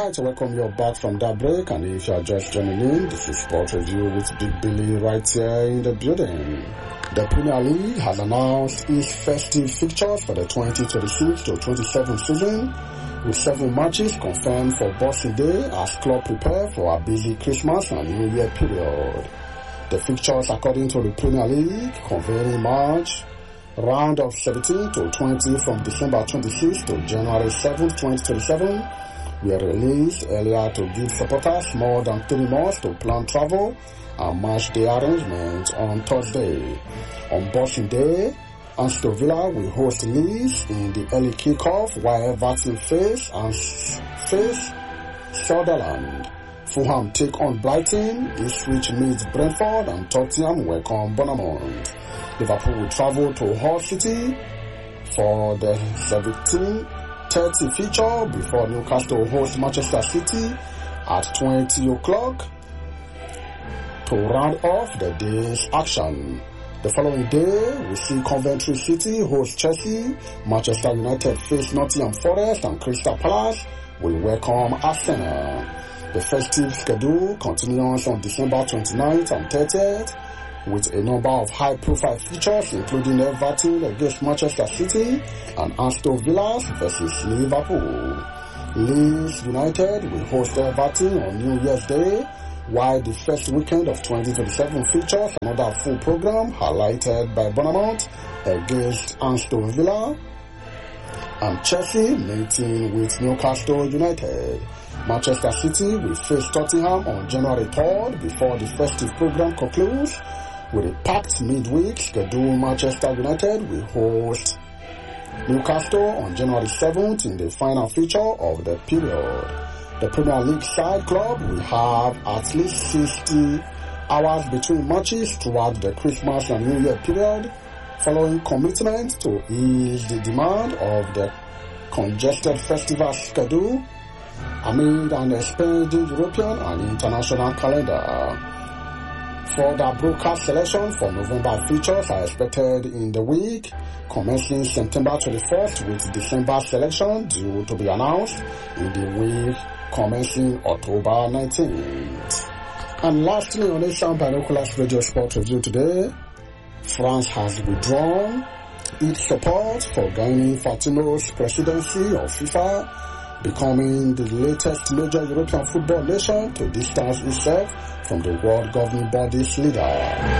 Alright, welcome you back from that break, and if you are just joining in, this is Sport Review with Big Billy right here in the building. The Premier League has announced its festive fixtures for the 2026-27 season, with 7 matches confirmed for Boxing Day as club prepare for a busy Christmas and New Year period. The fixtures, according to the Premier League, convene in March, round of 17 to 20 from December 26 to January 7, 2027, were released earlier to give supporters more than 3 months to plan travel and match day arrangements on Thursday. On Boxing Day, Aston Villa will host Leeds in the early kickoff, while Everton face Sunderland. Fulham take on Brighton, Ipswich meets Brentford, and Tottenham welcome Bournemouth. Liverpool will travel to Hull City for the 17:30 feature before Newcastle host Manchester City at 20 o'clock to round off the day's action. The following day, we see Coventry City host Chelsea, Manchester United face Nottingham Forest, and Crystal Palace will welcome Arsenal. The festive schedule continues on December 29th and 30th with a number of high-profile features, including Everton against Manchester City and Aston Villa versus Liverpool. Leeds United will host Everton on New Year's Day, while the first weekend of 2027 features another full program highlighted by Bournemouth against Aston Villa and Chelsea meeting with Newcastle United. Manchester City will face Tottenham on January 3rd before the festive program concludes with a packed midweek schedule. Manchester United will host Newcastle on January 7th in the final feature of the period. The Premier League side club will have at least 60 hours between matches throughout the Christmas and New Year period, following commitment to ease the demand of the congested festival schedule amid an expanding European and international calendar. Further broadcast selection for November features are expected in the week commencing September 21st, with December selection due to be announced in the week commencing October 19th. And lastly, on Asian Binoculars Radio Sport Review today, France has withdrawn its support for Gianni Infantino's presidency of FIFA, becoming the latest major European football nation to distance itself from the world governing body's leader.